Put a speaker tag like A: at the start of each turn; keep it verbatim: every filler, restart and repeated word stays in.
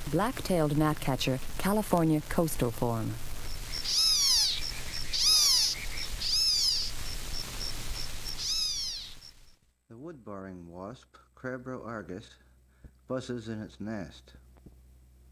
A: Black-tailed gnatcatcher, California coastal form.
B: The wood-boring wasp, Crabro argus, buzzes in its nest.